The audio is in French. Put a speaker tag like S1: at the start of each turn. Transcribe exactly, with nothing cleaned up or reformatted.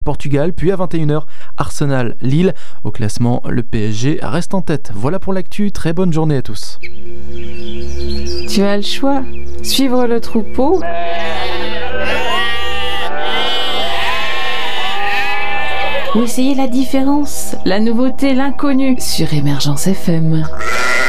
S1: Portugal, puis à vingt et une heures, Arsenal-Lille. Au classement, le P S G reste en tête. Voilà pour l'actu, très bonne journée à tous.
S2: Tu as le choix, suivre le troupeau ou essayer la différence, la nouveauté, l'inconnu sur Émergence F M.